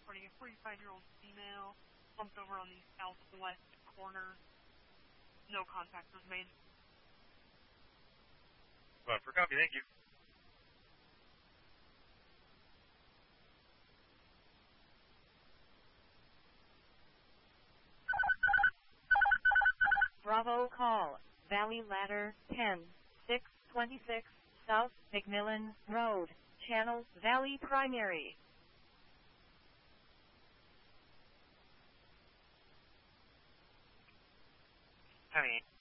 reporting a 45-year-old female slumped over on the southwest corner. No contact was made. Well, for copy, thank you. Bravo call, Valley Ladder 10-626, South McMillan Road, Channel Valley Primary. Honey.